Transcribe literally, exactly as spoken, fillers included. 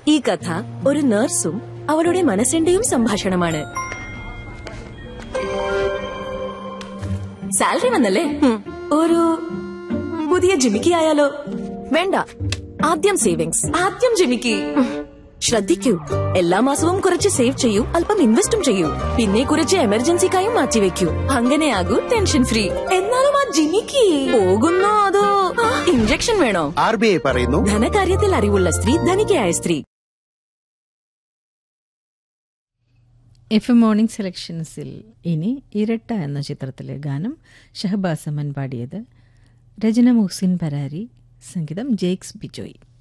ഈ കഥ ഒരു നഴ്സും അവളുടെ മനസ്സിന്റെയും സംഭാഷണമാണ്. സാലറി വന്നല്ലേ, ഒരു പുതിയ ജിമിക്കി ആയാലോ? വേണ്ട, ആദ്യം സേവിങ്സ്, ആദ്യം ജിമിക്കി. ശ്രദ്ധിക്കൂ, എല്ലാ മാസവും കുറച്ച് സേവ് ചെയ്യൂ, അല്പം ഇൻവെസ്റ്റും ചെയ്യൂ, പിന്നെ കുറച്ച് എമർജൻസിക്കായും മാറ്റിവെക്കൂ. അങ്ങനെയാകൂ ടെൻഷൻ ഫ്രീ. എന്നാലും ആ ജിമിക്കി പോകുന്നോ അതോ ഇഞ്ചക്ഷൻ വേണോ? ആർ ബി ഐ പറയുന്നു, ധനകാര്യത്തിൽ അറിവുള്ള സ്ത്രീ ധനികയായ സ്ത്രീ. എഫ് എം മോർണിംഗ് സെലക്ഷൻസിൽ ഇനി ഇരട്ട എന്ന ചിത്രത്തിലെ ഗാനം ഷഹബാസ് അമൻ പാടിയത്. രചന മുഹ്സിൻ പരാരി, സംഗീതം ജെയ്ക്സ് ബിജോയ്.